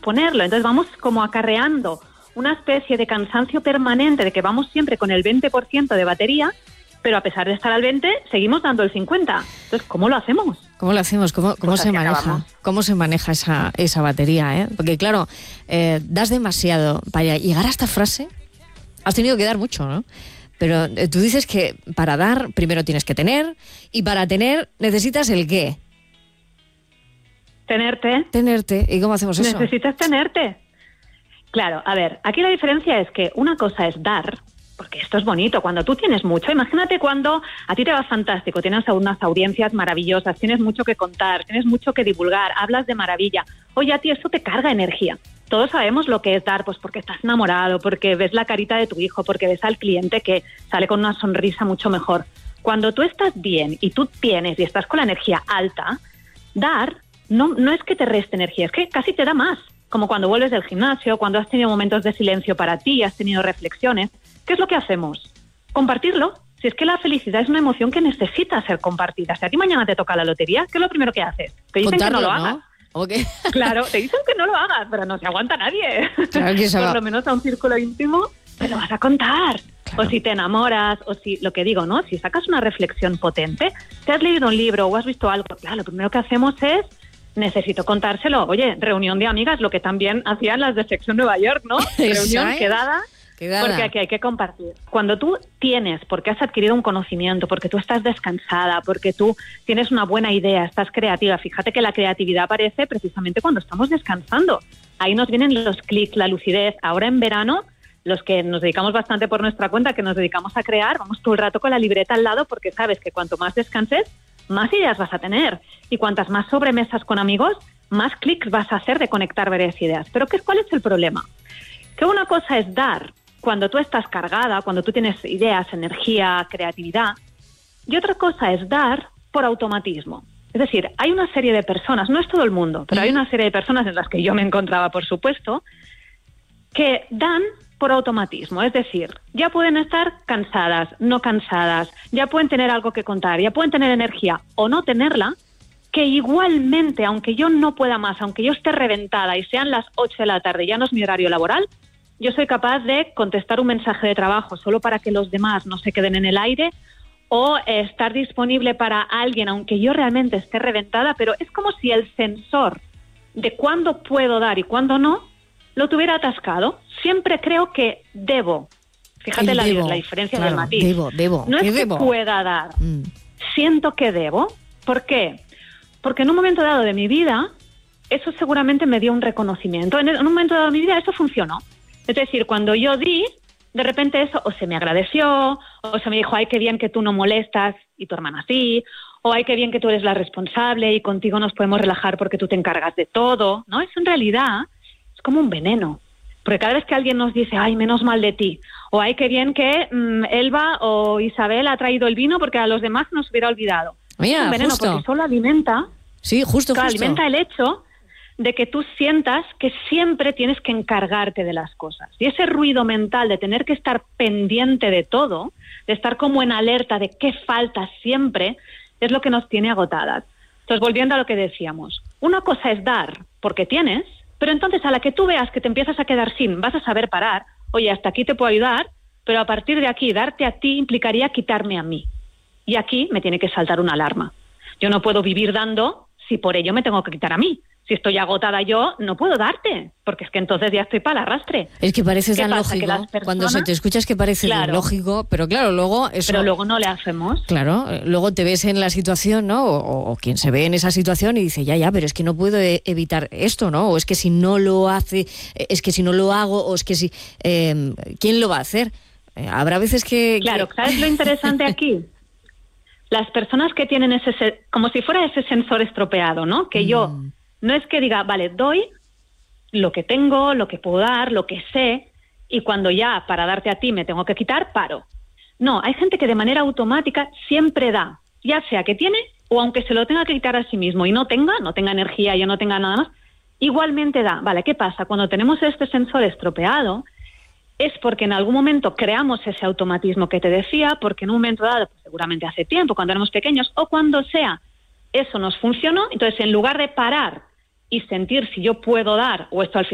posponerlo. Entonces vamos como acarreando una especie de cansancio permanente de que vamos siempre con el 20% de batería, pero a pesar de estar al 20, seguimos dando el 50%. Entonces, ¿cómo lo hacemos? ¿Cómo lo hacemos? ¿Cómo se maneja? Acabamos. ¿Cómo se maneja esa batería, eh? Porque claro, das demasiado. Para llegar a esta frase, has tenido que dar mucho, ¿no? Pero tú dices que para dar, primero tienes que tener, y para tener necesitas ¿el qué? Tenerte. ¿Y cómo hacemos eso? Necesitas tenerte. Claro, a ver, aquí la diferencia es que una cosa es dar, porque esto es bonito, cuando tú tienes mucho, imagínate cuando a ti te va fantástico, tienes unas audiencias maravillosas, tienes mucho que contar, tienes mucho que divulgar, hablas de maravilla. Oye, a ti eso te carga energía. Todos sabemos lo que es dar, pues porque estás enamorado, porque ves la carita de tu hijo, porque ves al cliente que sale con una sonrisa mucho mejor. Cuando tú estás bien y tú tienes y estás con la energía alta, dar no es que te reste energía, es que casi te da más. Como cuando vuelves del gimnasio, cuando has tenido momentos de silencio para ti, has tenido reflexiones. ¿Qué es lo que hacemos? Compartirlo. Si es que la felicidad es una emoción que necesita ser compartida. Si a ti mañana te toca la lotería, ¿qué es lo primero que haces? Te dicen contarlo, que no lo ¿no? hagas. Okay. Claro, te dicen que no lo hagas, pero no se aguanta nadie. Claro que se va. Por lo menos a un círculo íntimo te lo vas a contar. Claro. O si te enamoras, o si, lo que digo, ¿no? Si sacas una reflexión potente, te has leído un libro o has visto algo, claro, lo primero que hacemos es necesito contárselo. Oye, reunión de amigas, lo que también hacían las de Sexo en Nueva York, ¿no? Reunión quedada, porque aquí hay que compartir. Cuando tú tienes, porque has adquirido un conocimiento, porque tú estás descansada, porque tú tienes una buena idea, estás creativa, fíjate que la creatividad aparece precisamente cuando estamos descansando. Ahí nos vienen los clics, la lucidez. Ahora en verano, los que nos dedicamos bastante por nuestra cuenta, que nos dedicamos a crear, vamos todo el rato con la libreta al lado porque sabes que cuanto más descanses, más ideas vas a tener. Y cuantas más sobremesas con amigos, más clics vas a hacer de conectar varias ideas. Pero ¿cuál es el problema? Que una cosa es dar cuando tú estás cargada, cuando tú tienes ideas, energía, creatividad, y otra cosa es dar por automatismo. Es decir, hay una serie de personas, no es todo el mundo, pero hay una serie de personas en las que yo me encontraba, por supuesto, que dan por automatismo. Es decir, ya pueden estar cansadas, no cansadas, ya pueden tener algo que contar, ya pueden tener energía o no tenerla, que igualmente, aunque yo no pueda más, aunque yo esté reventada y sean las 8 de la tarde, ya no es mi horario laboral, yo soy capaz de contestar un mensaje de trabajo solo para que los demás no se queden en el aire o estar disponible para alguien, aunque yo realmente esté reventada, pero es como si el sensor de cuándo puedo dar y cuándo no lo tuviera atascado. Siempre creo que debo. Fíjate la diferencia, claro, del matiz. Debo. No es que debo? Pueda dar. Siento que debo. ¿Por qué? Porque en un momento dado de mi vida, eso seguramente me dio un reconocimiento. En un momento dado de mi vida eso funcionó. Es decir, cuando yo di, de repente eso o se me agradeció, o se me dijo, ay, qué bien que tú no molestas y tu hermana sí, o ay, qué bien que tú eres la responsable y contigo nos podemos relajar porque tú te encargas de todo, ¿no? Eso en realidad es como un veneno. Porque cada vez que alguien nos dice, ay, menos mal de ti, o ay, qué bien que Elba o Isabel ha traído el vino porque a los demás nos hubiera olvidado. Mira, es un veneno justo. porque solo alimenta, sí, justo. alimenta el hecho de que tú sientas que siempre tienes que encargarte de las cosas. Y ese ruido mental de tener que estar pendiente de todo, de estar como en alerta de qué falta siempre, es lo que nos tiene agotadas. Entonces, volviendo a lo que decíamos, una cosa es dar porque tienes, pero entonces a la que tú veas que te empiezas a quedar sin, vas a saber parar, oye, hasta aquí te puedo ayudar, pero a partir de aquí, darte a ti implicaría quitarme a mí. Y aquí me tiene que saltar una alarma. Yo no puedo vivir dando si por ello me tengo que quitar a mí. Si estoy agotada yo, no puedo darte, porque es que entonces ya estoy para el arrastre. Es que parece tan lógico, cuando se te escucha es que parece lógico, pero claro, luego eso... Pero luego no le hacemos. Claro, luego te ves en la situación, ¿no? O quien se ve en esa situación y dice, ya, pero es que no puedo evitar esto, ¿no? O es que si no lo hace, es que si no lo hago, o es que si... ¿quién lo va a hacer? Habrá veces que... Claro, ¿sabes lo interesante aquí? Las personas que tienen ese... como si fuera ese sensor estropeado, ¿no? Que yo... No es que diga, vale, doy lo que tengo, lo que puedo dar, lo que sé, y cuando ya para darte a ti me tengo que quitar, paro. No, hay gente que de manera automática siempre da, ya sea que tiene o aunque se lo tenga que quitar a sí mismo y no tenga energía, ya no tenga nada más, igualmente da. Vale, ¿qué pasa? Cuando tenemos este sensor estropeado es porque en algún momento creamos ese automatismo que te decía, porque en un momento dado, pues seguramente hace tiempo, cuando éramos pequeños, o cuando sea, eso nos funcionó, entonces en lugar de parar y sentir si yo puedo dar o esto al final